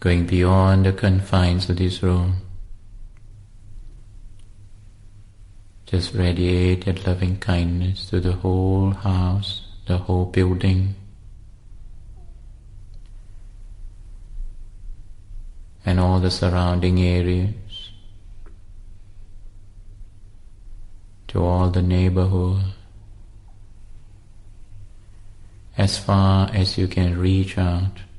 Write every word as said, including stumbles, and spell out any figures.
going beyond the confines of this room. Just radiate that loving kindness to the whole house, the whole building, and all the surrounding areas, to all the neighborhood, as far as you can reach out.